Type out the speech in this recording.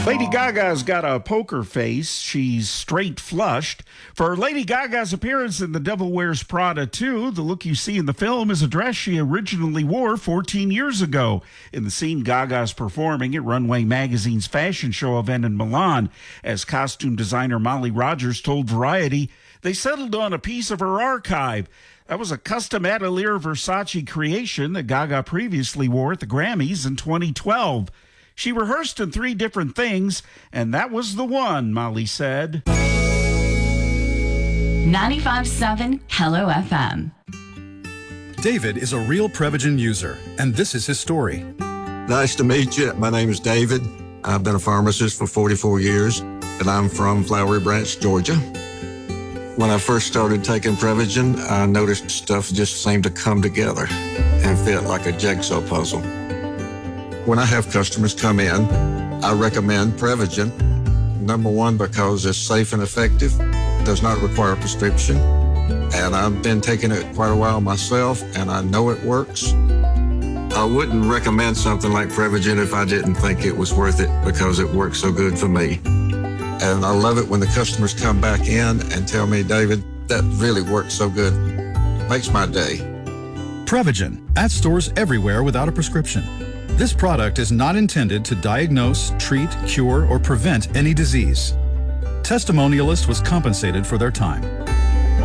Lady Gaga's got a poker face. She's straight flushed. For Lady Gaga's appearance in The Devil Wears Prada 2, the look you see in the film is a dress she originally wore 14 years ago in the scene Gaga's performing at Runway Magazine's fashion show event in Milan. As costume designer Molly Rogers told Variety, they settled on a piece of her archive. That was a custom Atelier Versace creation that Gaga previously wore at the Grammys in 2012. She rehearsed in 3 different things, and that was the one, Molly said. 95.7 Hello FM. David is a real Prevagen user, and this is his story. Nice to meet you. My name is David. I've been a pharmacist for 44 years, and I'm from Flowery Branch, Georgia. When I first started taking Prevagen, I noticed stuff just seemed to come together and fit like a jigsaw puzzle. When I have customers come in, I recommend Prevagen. Number one, because it's safe and effective, does not require a prescription, and I've been taking it quite a while myself, and I know it works. I wouldn't recommend something like Prevagen if I didn't think it was worth it because it works so good for me. And I love it when the customers come back in and tell me, David, that really works so good. Makes my day. Prevagen, at stores everywhere without a prescription. This product is not intended to diagnose, treat, cure, or prevent any disease. Testimonialist was compensated for their time.